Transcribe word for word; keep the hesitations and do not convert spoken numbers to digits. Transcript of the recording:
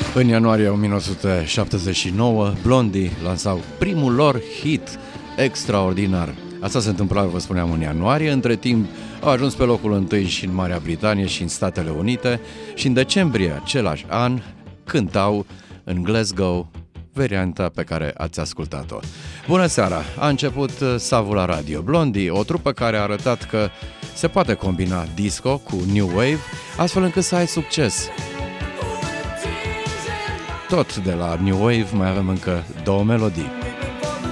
În ianuarie o mie nouă sute șaptezeci și nouă, Blondie lansau primul lor hit extraordinar. Asta se întâmpla, vă spuneam, în ianuarie. Între timp au ajuns pe locul întâi și în Marea Britanie și în Statele Unite și în decembrie același an cântau în Glasgow varianta pe care ați ascultat-o. Bună seara! A început Savul la radio. Blondie, o trupă care a arătat că se poate combina disco cu new wave, astfel încât să ai succes. Tot de la new wave mai avem încă două melodii.